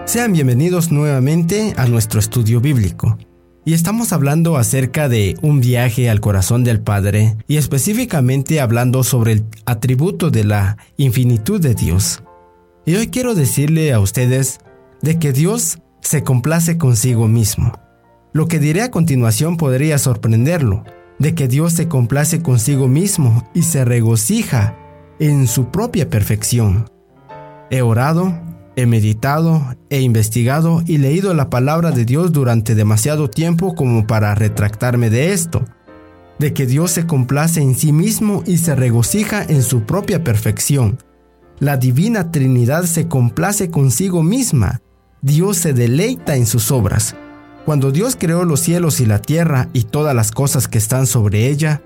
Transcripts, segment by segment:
Sean bienvenidos nuevamente a nuestro estudio bíblico. Y estamos hablando acerca de un viaje al corazón del Padre y específicamente hablando sobre el atributo de la infinitud de Dios. Y hoy quiero decirle a ustedes de que Dios se complace consigo mismo. Lo que diré a continuación podría sorprenderlo, de que Dios se complace consigo mismo y se regocija en su propia perfección. He orado, he meditado, he investigado y leído la palabra de Dios durante demasiado tiempo como para retractarme de esto, de que Dios se complace en sí mismo y se regocija en su propia perfección. La divina Trinidad se complace consigo misma. Dios se deleita en sus obras. Cuando Dios creó los cielos y la tierra y todas las cosas que están sobre ella,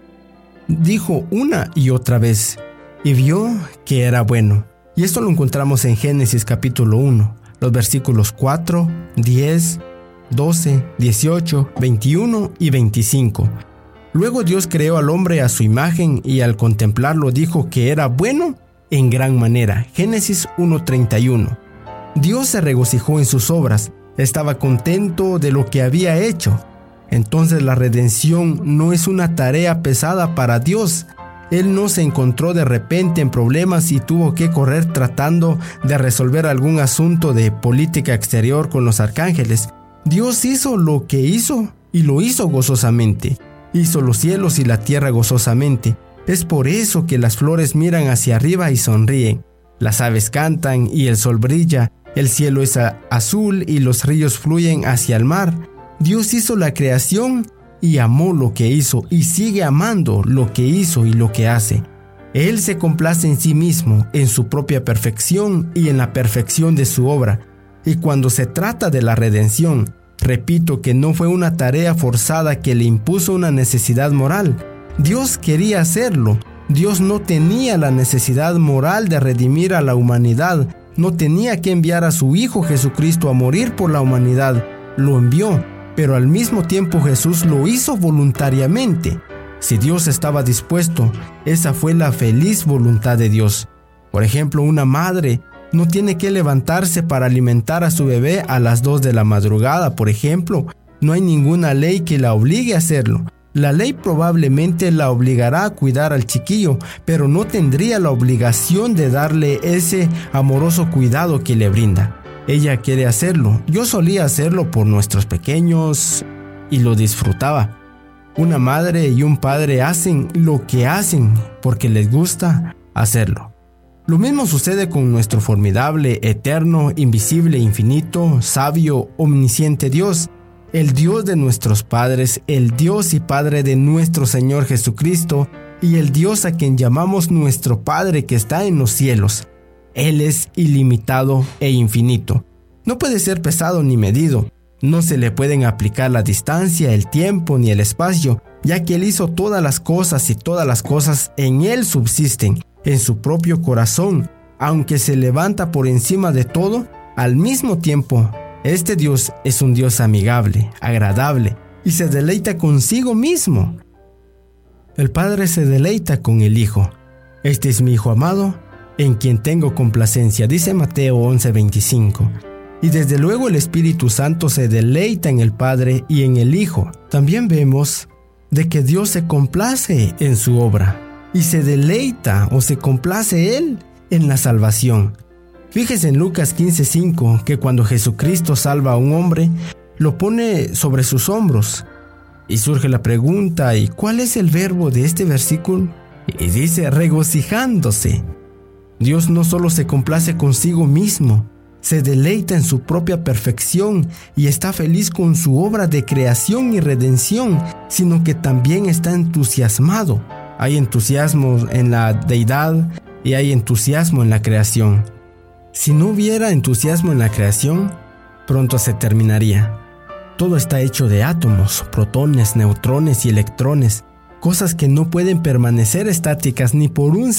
dijo una y otra vez, y vio que era bueno. Y esto lo encontramos en Génesis capítulo 1, los versículos 4, 10, 12, 18, 21 y 25. Luego Dios creó al hombre a su imagen y al contemplarlo dijo que era bueno en gran manera. Génesis 1:31. Dios se regocijó en sus obras, estaba contento de lo que había hecho. Entonces la redención no es una tarea pesada para Dios. Él no se encontró de repente en problemas y tuvo que correr tratando de resolver algún asunto de política exterior con los arcángeles. Dios hizo lo que hizo y lo hizo gozosamente. Hizo los cielos y la tierra gozosamente. Es por eso que las flores miran hacia arriba y sonríen. Las aves cantan y el sol brilla. El cielo es azul y los ríos fluyen hacia el mar. Dios hizo la creación y amó lo que hizo y sigue amando lo que hizo y lo que hace. Él se complace en sí mismo, en su propia perfección y en la perfección de su obra. Y cuando se trata de la redención, repito que no fue una tarea forzada que le impuso una necesidad moral. Dios quería hacerlo. Dios no tenía la necesidad moral de redimir a la humanidad. No tenía que enviar a su Hijo Jesucristo a morir por la humanidad. Lo envió. Pero al mismo tiempo Jesús lo hizo voluntariamente. Si Dios estaba dispuesto, esa fue la feliz voluntad de Dios. Por ejemplo, una madre no tiene que levantarse para alimentar a su bebé a las 2 de la madrugada, por ejemplo. No hay ninguna ley que la obligue a hacerlo. La ley probablemente la obligará a cuidar al chiquillo, pero no tendría la obligación de darle ese amoroso cuidado que le brinda. Ella quiere hacerlo. Yo solía hacerlo por nuestros pequeños y lo disfrutaba. Una madre y un padre hacen lo que hacen porque les gusta hacerlo. Lo mismo sucede con nuestro formidable, eterno, invisible, infinito, sabio, omnisciente Dios, el Dios de nuestros padres, el Dios y Padre de nuestro Señor Jesucristo y el Dios a quien llamamos nuestro Padre que está en los cielos. Él es ilimitado e infinito. No puede ser pesado ni medido. No se le pueden aplicar la distancia, el tiempo ni el espacio, ya que Él hizo todas las cosas y todas las cosas en Él subsisten, en su propio corazón. Aunque se levanta por encima de todo, al mismo tiempo, este Dios es un Dios amigable, agradable y se deleita consigo mismo. El Padre se deleita con el Hijo. Este es mi Hijo amado, en quien tengo complacencia, dice Mateo 11:25. Y desde luego el Espíritu Santo se deleita en el Padre y en el Hijo. También vemos de que Dios se complace en su obra y se deleita o se complace Él en la salvación. Fíjese en Lucas 15:5 que cuando Jesucristo salva a un hombre, lo pone sobre sus hombros. Y surge la pregunta, ¿y cuál es el verbo de este versículo? Y dice regocijándose. Dios no solo se complace consigo mismo, se deleita en su propia perfección y está feliz con su obra de creación y redención, sino que también está entusiasmado. Hay entusiasmo en la deidad y hay entusiasmo en la creación. Si no hubiera entusiasmo en la creación, pronto se terminaría. Todo está hecho de átomos, protones, neutrones y electrones, cosas que no pueden permanecer estáticas ni por un